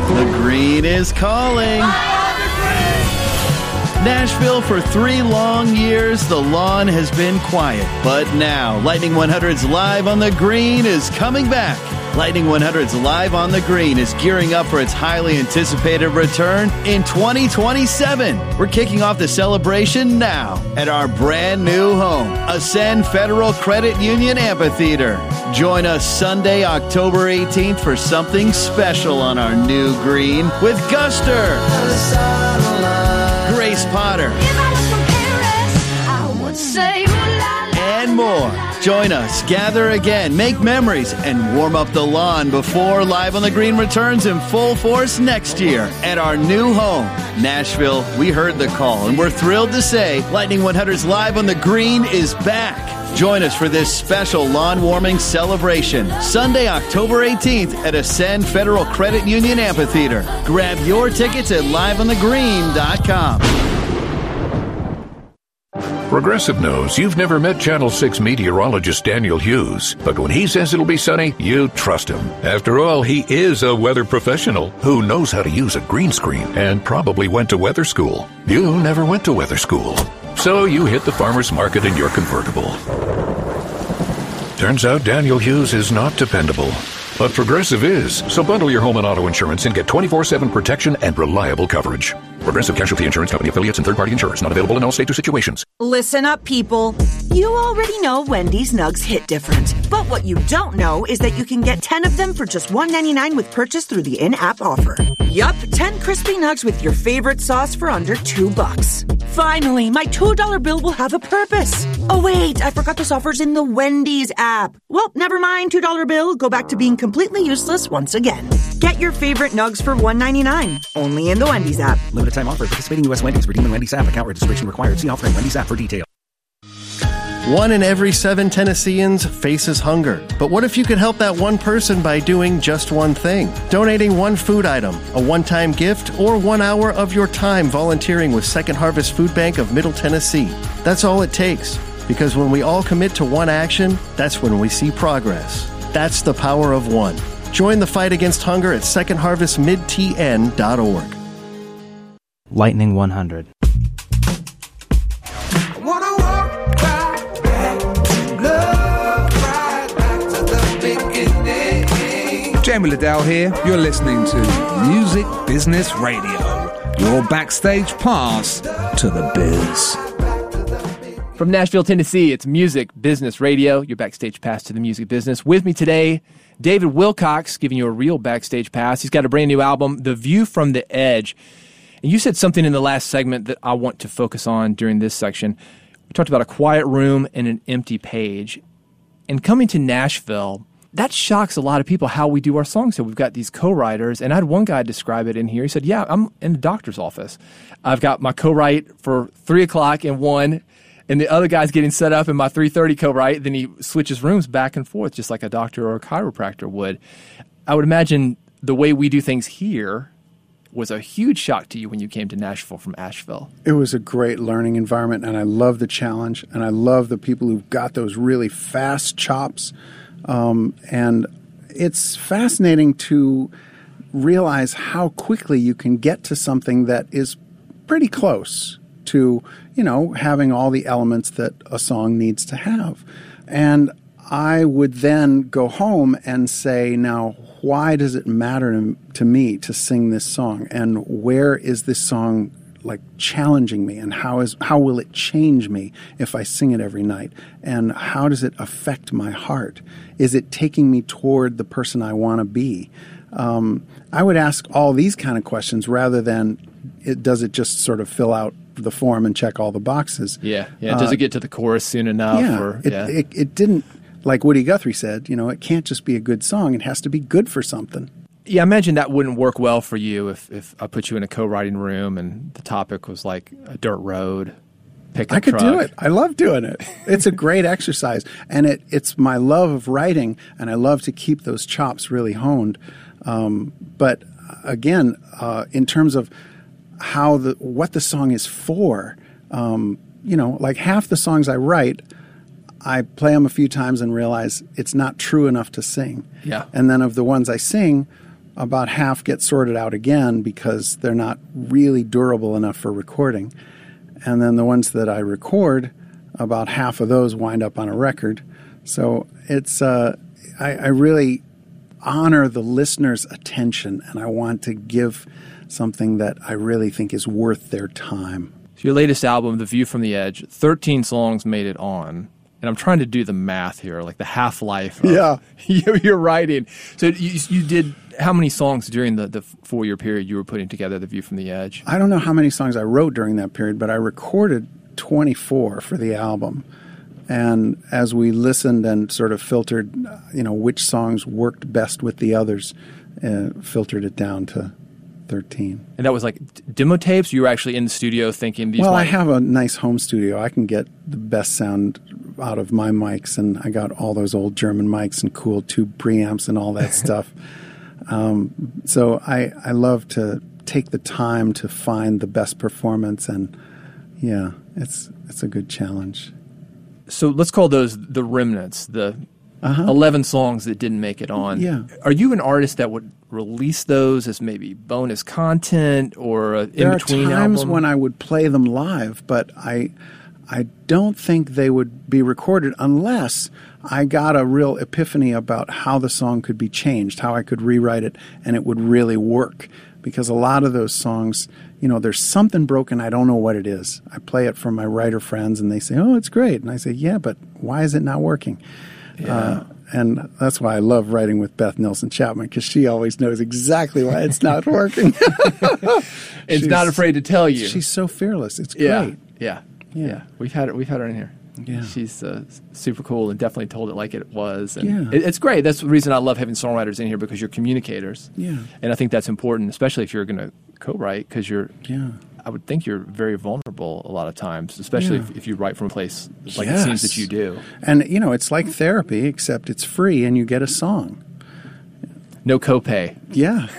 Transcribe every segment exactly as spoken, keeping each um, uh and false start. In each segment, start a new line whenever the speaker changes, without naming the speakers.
The green is calling. Nashville, for three long years, the lawn has been quiet. But now, Lightning one hundred's Live on the Green is coming back. Lightning one hundred's Live on the Green is gearing up for its highly anticipated return in twenty twenty-seven. We're kicking off the celebration now at our brand new home, Ascend Federal Credit Union Amphitheater. Join us Sunday, October eighteenth for something special on our new green with Guster, Grace Potter, and more. Join us, gather again, make memories, and warm up the lawn before Live on the Green returns in full force next year at our new home. Nashville, we heard the call, and we're thrilled to say Lightning one hundred's Live on the Green is back. Join us for this special lawn warming celebration, Sunday, October eighteenth at Ascend Federal Credit Union Amphitheater. Grab your tickets at live on the green dot com.
Progressive knows you've never met Channel six meteorologist Daniel Hughes, but when he says it'll be sunny, you trust him. After all, he is a weather professional who knows how to use a green screen and probably went to weather school. You never went to weather school, so you hit the farmer's market in your convertible. Turns out Daniel Hughes is not dependable. But Progressive is, so bundle your home and auto insurance and get twenty-four seven protection and reliable coverage. Progressive Casualty Insurance Company affiliates and third-party insurers not available in all states or situations.
Listen up, people. You already know Wendy's Nugs hit different. But what you don't know is that you can get ten of them for just one ninety-nine with purchase through the in-app offer. Yup, ten crispy nugs with your favorite sauce for under two bucks. Finally, my two dollar bill will have a purpose. Oh, wait, I forgot this offer's in the Wendy's app. Well, never mind, two dollar bill. Go back to being completely useless once again. Get your favorite nugs for one ninety-nine. Only in the Wendy's app.
Limited time offer. Participating U S Wendy's. Redeem in Wendy's app. Account registration required. See offer in Wendy's app for details.
One in every seven Tennesseans faces hunger. But what if you could help that one person by doing just one thing? Donating one food item, a one-time gift, or one hour of your time volunteering with Second Harvest Food Bank of Middle Tennessee. That's all it takes. Because when we all commit to one action, that's when we see progress. That's the power of one. Join the fight against hunger at second harvest mid t n dot org.
Lightning one hundred.
Jamie Liddell here. You're listening to Music Business Radio. Your backstage pass to the biz.
From Nashville, Tennessee, it's Music Business Radio, your backstage pass to the music business. With me today, David Wilcox, giving you a real backstage pass. He's got a brand new album, The View from the Edge. And you said something in the last segment that I want to focus on during this section. We talked about a quiet room and an empty page. And coming to Nashville, that shocks a lot of people how we do our songs. So we've got these co-writers, and I had one guy describe it in here. He said, yeah, I'm in the doctor's office. I've got my co-write for three o'clock and one, and the other guy's getting set up in my three thirty co-write. Then he switches rooms back and forth just like a doctor or a chiropractor would. I would imagine the way we do things here was a huge shock to you when you came to Nashville from Asheville.
It was a great learning environment, and I love the challenge, and I love the people who've got those really fast chops. Um, and it's fascinating to realize how quickly you can get to something that is pretty close to, you know, having all the elements that a song needs to have. And I would then go home and say, now, why does it matter to, to me to sing this song? And where is this song like challenging me, and how is how will it change me if I sing it every night? And how does it affect my heart? Is it taking me toward the person I want to be? Um, I would ask all these kind of questions rather than it, does it just sort of fill out the form and check all the boxes?
Yeah, yeah. Does uh, it get to the chorus soon enough?
Yeah,
or,
it,
yeah.
It, it didn't, like Woody Guthrie said, you know, it can't just be a good song. It has to be good for something.
Yeah, I imagine that wouldn't work well for you if, if I put you in a co-writing room and the topic was like a dirt road, pickup
I could
truck.
do it. I love doing it. It's a great exercise. And it, it's my love of writing, and I love to keep those chops really honed. Um, but again, uh, in terms of how the what the song is for, um, you know, like half the songs I write, I play them a few times and realize it's not true enough to sing.
Yeah.
And then of the ones I sing, about half get sorted out again because they're not really durable enough for recording. And then the ones that I record, about half of those wind up on a record. So it's uh, I, I really honor the listener's attention, and I want to give something that I really think is worth their time.
So your latest album, The View from the Edge, thirteen songs made it on. And I'm trying to do the math here, like the half-life of
yeah.
your writing. So you, you did how many songs during the, the four-year period you were putting together The View from the Edge?
I don't know how many songs I wrote during that period, but I recorded twenty-four for the album. And as we listened and sort of filtered, you know, which songs worked best with the others, uh, filtered it down to thirteen.
And that was like demo tapes? You were actually in the studio thinking these
Well,
might...
I have a nice home studio. I can get the best sound out of my mics, and I got all those old German mics and cool tube preamps and all that stuff. Um, so I, I love to take the time to find the best performance, and yeah, it's it's a good challenge.
So let's call those the remnants, the uh-huh. eleven songs that didn't make it on.
Yeah.
Are you an artist that would release those as maybe bonus content or an in-between album?
There are times when I would play them live, but I I don't think they would be recorded unless I got a real epiphany about how the song could be changed, how I could rewrite it, and it would really work. Because a lot of those songs, you know, there's something broken, I don't know what it is. I play it for my writer friends, and they say, oh, it's great. And I say, yeah, but why is it not working?
Yeah.
Uh, and that's why I love writing with Beth Nilsson Chapman, because she always knows exactly why it's not working.
It's
she's,
not afraid to tell you.
She's so fearless. It's
yeah.
great.
Yeah.
Yeah.
Yeah. We've had her, we've had her in here.
Yeah.
She's uh, super cool and definitely told it like it was. And
yeah.
it, it's great. That's the reason I love having songwriters in here, because you're communicators.
Yeah.
And I think that's important, especially if you're going to co-write, because you're,
yeah.
I would think you're very vulnerable a lot of times, especially
yeah.
if, if you write from a place like
yes.
it seems that you do.
And, you know, it's like therapy, except it's free and you get a song.
No copay.
Yeah.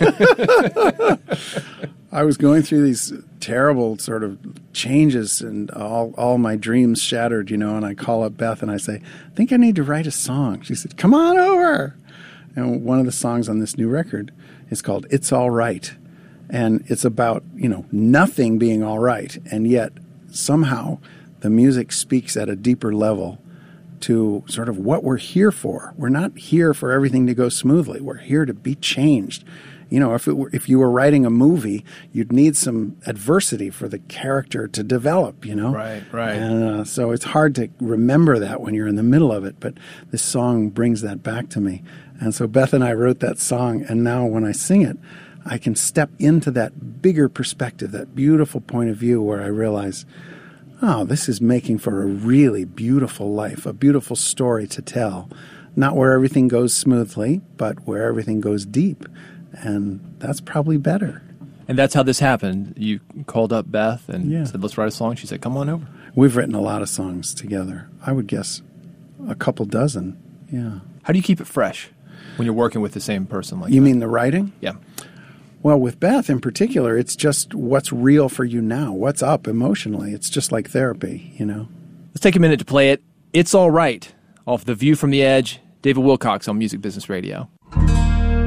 I was going through these terrible sort of changes, and all, all my dreams shattered, you know, and I call up Beth and I say, I think I need to write a song. She said, come on over. And one of the songs on this new record is called It's All Right. And it's about, you know, nothing being all right. And yet somehow the music speaks at a deeper level to sort of what we're here for. We're not here for everything to go smoothly. We're here to be changed. You know, if it were, if you were writing a movie, you'd need some adversity for the character to develop, you know?
Right, right.
And uh, so it's hard to remember that when you're in the middle of it, but this song brings that back to me. And so Beth and I wrote that song, and now when I sing it, I can step into that bigger perspective, that beautiful point of view where I realize, oh, this is making for a really beautiful life, a beautiful story to tell. Not where everything goes smoothly, but where everything goes deep. And that's probably better.
And that's how this happened. You called up Beth and
yeah.
said, let's write a song. She said, come on over.
We've written a lot of songs together. I would guess a couple dozen. Yeah.
How do you keep it fresh when you're working with the same person like
You
that?
mean the writing?
Yeah.
Well, with Beth in particular, it's just what's real for you now. What's up emotionally. It's just like therapy, you know?
Let's take a minute to play it. It's All Right, off The View from the Edge. David Wilcox on Music Business Radio.